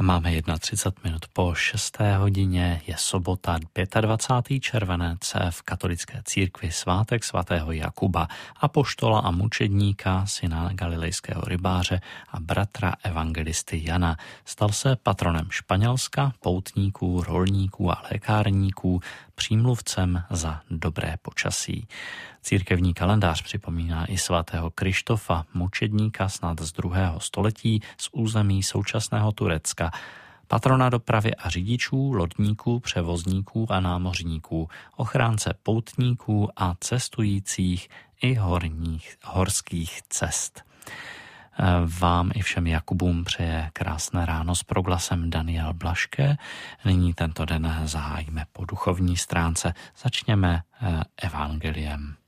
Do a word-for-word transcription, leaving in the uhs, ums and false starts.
A máme třicet jedna minut po šesté hodině, je sobota dvacátého pátého červenec, v katolické církvi svátek svatého Jakuba, apoštola a mučedníka, syna galilejského rybáře a bratra evangelisty Jana. Stal se patronem Španělska, poutníků, rolníků a lékárníků, přímluvcem za dobré počasí. Církevní kalendář připomíná i svatého Krištofa, mučedníka snad z druhého století z území současného Turecka, patrona dopravy a řidičů, lodníků, převozníků a námořníků, ochránce poutníků a cestujících i horních, horských cest. Vám i všem Jakubům přeje krásné ráno s proglasem Daniel Blaške. Nyní tento den zahájíme po duchovní stránce. Začněme evangeliem.